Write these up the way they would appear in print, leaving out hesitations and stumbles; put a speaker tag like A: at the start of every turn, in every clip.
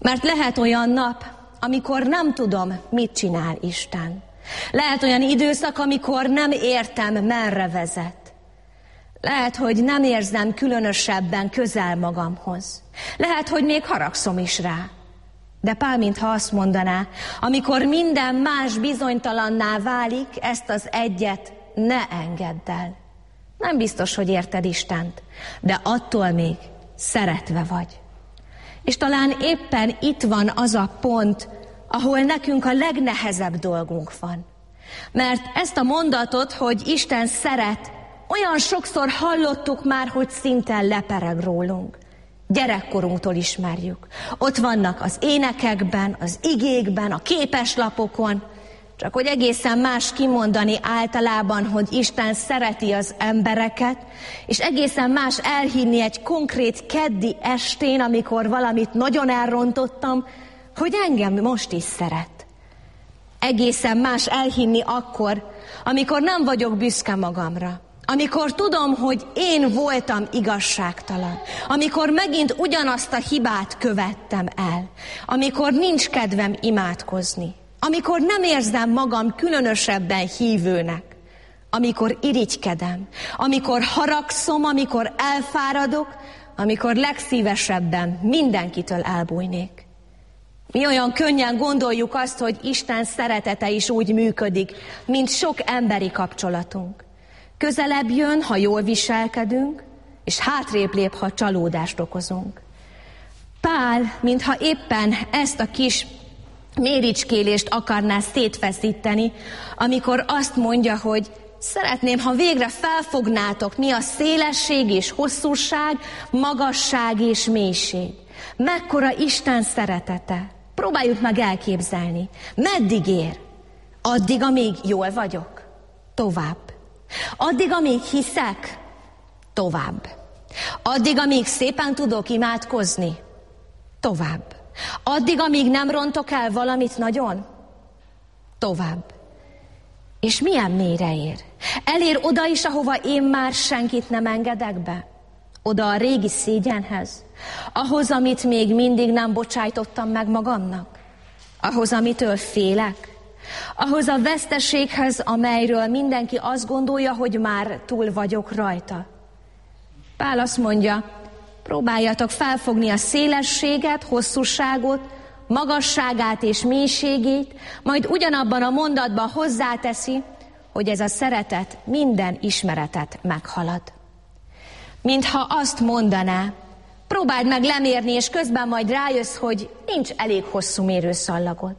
A: Mert lehet olyan nap, amikor nem tudom, mit csinál Isten. Lehet olyan időszak, amikor nem értem, merre vezet. Lehet, hogy nem érzem különösebben közel magamhoz. Lehet, hogy még haragszom is rá. De Pál mintha azt mondaná, amikor minden más bizonytalanná válik, ezt az egyet ne engedd el. Nem biztos, hogy érted Istent, de attól még szeretve vagy. És talán éppen itt van az a pont, ahol nekünk a legnehezebb dolgunk van. Mert ezt a mondatot, hogy Isten szeret, olyan sokszor hallottuk már, hogy szinte lepereg rólunk. Gyerekkorunktól ismerjük. Ott vannak az énekekben, az igékben, a képeslapokon, csak hogy egészen más kimondani általában, hogy Isten szereti az embereket, és egészen más elhinni egy konkrét keddi estén, amikor valamit nagyon elrontottam, hogy engem most is szeret. Egészen más elhinni akkor, amikor nem vagyok büszke magamra. Amikor tudom, hogy én voltam igazságtalan, amikor megint ugyanazt a hibát követtem el, amikor nincs kedvem imádkozni, amikor nem érzem magam különösebben hívőnek, amikor irigykedem, amikor haragszom, amikor elfáradok, amikor legszívesebben mindenkitől elbújnék. Mi olyan könnyen gondoljuk azt, hogy Isten szeretete is úgy működik, mint sok emberi kapcsolatunk. Közelebb jön, ha jól viselkedünk, és hátrébb lép, ha csalódást okozunk. Pál, mintha éppen ezt a kis méricskélést akarná szétfeszíteni, amikor azt mondja, hogy szeretném, ha végre felfognátok, mi a szélesség és hosszúság, magasság és mélység. Mekkora Isten szeretete. Próbáljuk meg elképzelni. Meddig ér? Addig, amíg jól vagyok? Tovább. Addig, amíg hiszek? Tovább. Addig, amíg szépen tudok imádkozni? Tovább. Addig, amíg nem rontok el valamit nagyon? Tovább. És milyen mélyre ér? Elér oda is, ahova én már senkit nem engedek be? Oda a régi szégyenhez? Ahhoz, amit még mindig nem bocsájtottam meg magamnak? Ahhoz, amitől félek? Ahhoz a veszteséghez, amelyről mindenki azt gondolja, hogy már túl vagyok rajta? Pál azt mondja, próbáljatok felfogni a szélességet, hosszúságot, magasságát és mélységét, majd ugyanabban a mondatban hozzáteszi, hogy ez a szeretet minden ismeretet meghalad. Mintha azt mondaná, próbáld meg lemérni, és közben majd rájössz, hogy nincs elég hosszú mérőszallagod.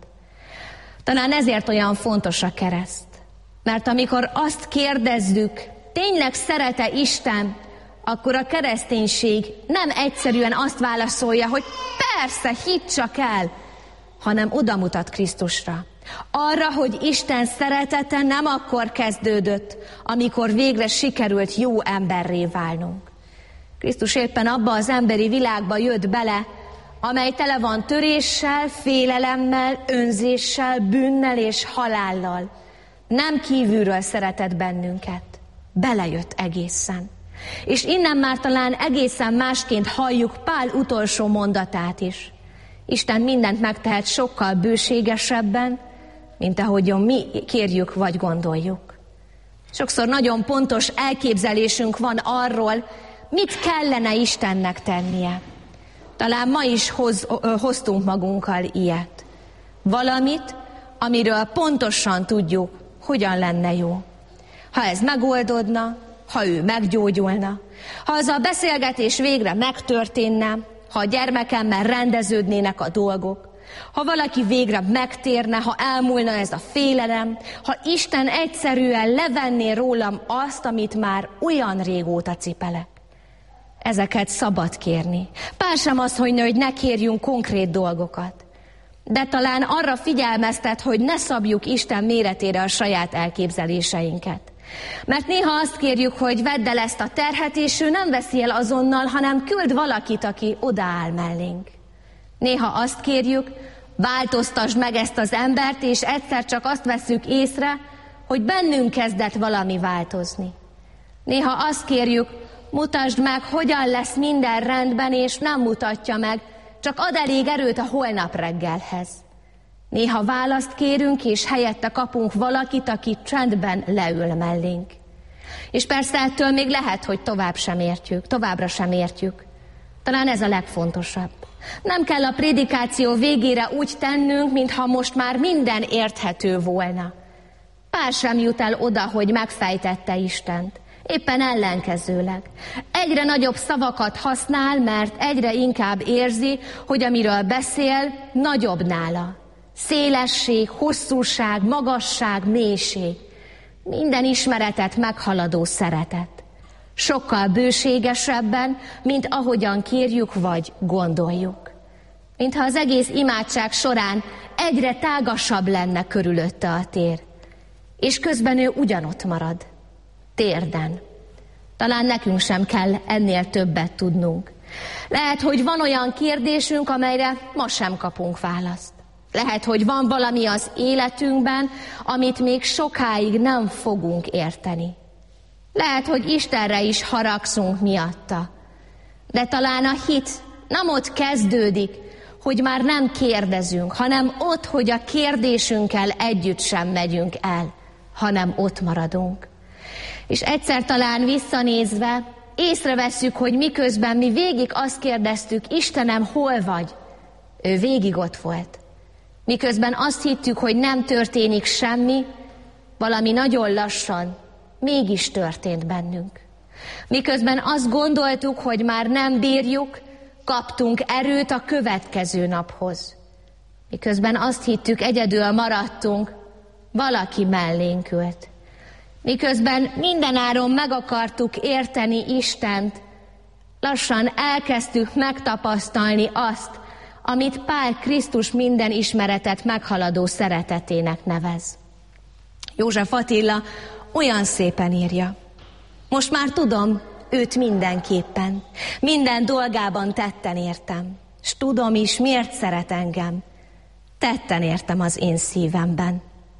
A: Talán ezért olyan fontos a kereszt. Mert amikor azt kérdezzük, tényleg szeret-e Isten, akkor a kereszténység nem egyszerűen azt válaszolja, hogy persze, hidd csak el, hanem odamutat Krisztusra. Arra, hogy Isten szeretete nem akkor kezdődött, amikor végre sikerült jó emberré válnunk. Krisztus éppen abba az emberi világba jött bele, amely tele van töréssel, félelemmel, önzéssel, bűnnel és halállal. Nem kívülről szeretett bennünket, belejött egészen. És innen már talán egészen másként halljuk Pál utolsó mondatát is. Isten mindent megtehet sokkal bőségesebben, mint ahogyan mi kérjük vagy gondoljuk. Sokszor nagyon pontos elképzelésünk van arról, mit kellene Istennek tennie. Talán ma is hoztunk magunkkal ilyet. Valamit, amiről pontosan tudjuk, hogyan lenne jó. Ha ez megoldódna, ha ő meggyógyulna, ha az a beszélgetés végre megtörténne, ha a gyermekemmel rendeződnének a dolgok, ha valaki végre megtérne, ha elmúlna ez a félelem, ha Isten egyszerűen levenné rólam azt, amit már olyan régóta cipelek. Ezeket szabad kérni. Pál sem azt mondja, hogy ne kérjünk konkrét dolgokat. De talán arra figyelmeztet, hogy ne szabjuk Isten méretére a saját elképzeléseinket. Mert néha azt kérjük, hogy vedd el ezt a terhet, és ő nem veszi el azonnal, hanem küld valakit, aki odaáll mellénk. Néha azt kérjük, változtasd meg ezt az embert, és egyszer csak azt vesszük észre, hogy bennünk kezdett valami változni. Néha azt kérjük, mutasd meg, hogyan lesz minden rendben, és nem mutatja meg, csak ad elég erőt a holnap reggelhez. Néha választ kérünk, és helyette kapunk valakit, aki csendben leül mellénk. És persze ettől még lehet, hogy továbbra sem értjük. Talán ez a legfontosabb. Nem kell a prédikáció végére úgy tennünk, mintha most már minden érthető volna. Pár sem jut el oda, hogy megfejtette Istent. Éppen ellenkezőleg. Egyre nagyobb szavakat használ, mert egyre inkább érzi, hogy amiről beszél, nagyobb nála. Szélesség, hosszúság, magasság, mélység. Minden ismeretet meghaladó szeretet. Sokkal bőségesebben, mint ahogyan kérjük vagy gondoljuk. Mintha az egész imádság során egyre tágasabb lenne körülötte a tér. És közben ő ugyanott marad. Térden. Talán nekünk sem kell ennél többet tudnunk. Lehet, hogy van olyan kérdésünk, amelyre ma sem kapunk választ. Lehet, hogy van valami az életünkben, amit még sokáig nem fogunk érteni. Lehet, hogy Istenre is haragszunk miatta. De talán a hit nem ott kezdődik, hogy már nem kérdezünk, hanem ott, hogy a kérdésünkkel együtt sem megyünk el, hanem ott maradunk. És egyszer talán visszanézve észrevesszük, hogy miközben mi végig azt kérdeztük, Istenem, hol vagy? Ő végig ott volt. Miközben azt hittük, hogy nem történik semmi, valami nagyon lassan mégis történt bennünk. Miközben azt gondoltuk, hogy már nem bírjuk, kaptunk erőt a következő naphoz. Miközben azt hittük, egyedül maradtunk, valaki mellénk ült. Miközben mindenáron meg akartuk érteni Istent, lassan elkezdtük megtapasztalni azt, amit Pál Krisztus minden ismeretet meghaladó szeretetének nevez. József Attila olyan szépen írja: most már tudom őt mindenképpen, minden dolgában tetten értem, s tudom is, miért szeret engem, tetten értem az én szívemben.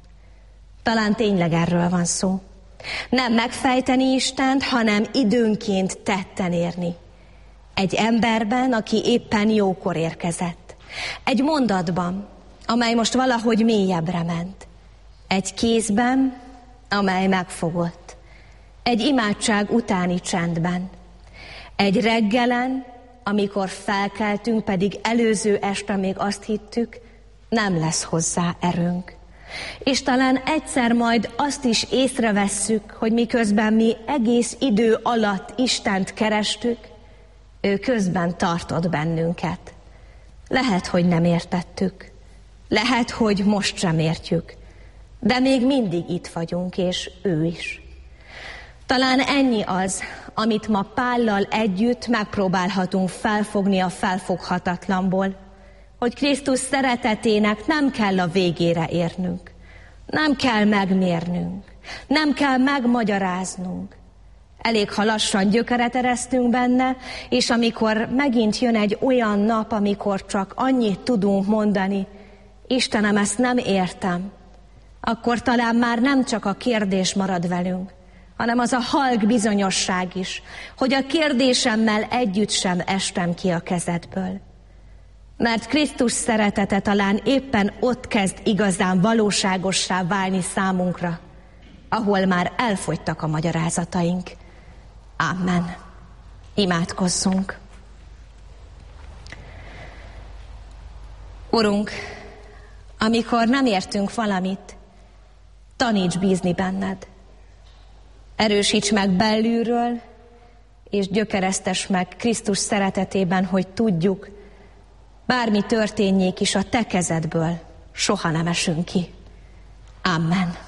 A: Talán tényleg erről van szó. Nem megfejteni Istent, hanem időnként tetten érni. Egy emberben, aki éppen jókor érkezett. Egy mondatban, amely most valahogy mélyebbre ment. Egy kézben, amely megfogott. Egy imádság utáni csendben. Egy reggelen, amikor felkeltünk, pedig előző este még azt hittük, nem lesz hozzá erőnk. És talán egyszer majd azt is észrevesszük, hogy miközben mi egész idő alatt Istent kerestük, ő közben tartott bennünket. Lehet, hogy nem értettük. Lehet, hogy most sem értjük. De még mindig itt vagyunk, és ő is. Talán ennyi az, amit ma Pállal együtt megpróbálhatunk felfogni a felfoghatatlanból, hogy Krisztus szeretetének nem kell a végére érnünk, nem kell megmérnünk, nem kell megmagyaráznunk. Elég, ha lassan gyökeret eresztünk benne, és amikor megint jön egy olyan nap, amikor csak annyit tudunk mondani, Istenem, ezt nem értem, akkor talán már nem csak a kérdés marad velünk, hanem az a halk bizonyosság is, hogy a kérdésemmel együtt sem estem ki a kezedből. Mert Krisztus szeretete talán éppen ott kezd igazán valóságossá válni számunkra, ahol már elfogytak a magyarázataink. Amen. Imádkozzunk. Urunk, amikor nem értünk valamit, taníts bízni benned. Erősíts meg belülről, és gyökeresztes meg Krisztus szeretetében, hogy tudjuk, bármi történjék is, a te kezedből soha nem esünk ki. Amen.